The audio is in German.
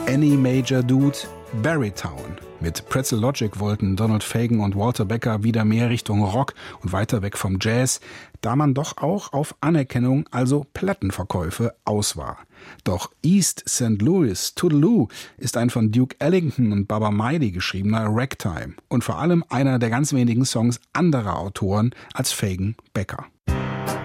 Any Major Dude, Barrytown. Mit Pretzel Logic wollten Donald Fagen und Walter Becker wieder mehr Richtung Rock und weiter weg vom Jazz, da man doch auch auf Anerkennung, also Plattenverkäufe, aus war. Doch East St. Louis Toodaloo ist ein von Duke Ellington und Baba Maidi geschriebener Ragtime und vor allem einer der ganz wenigen Songs anderer Autoren als Fagen Becker.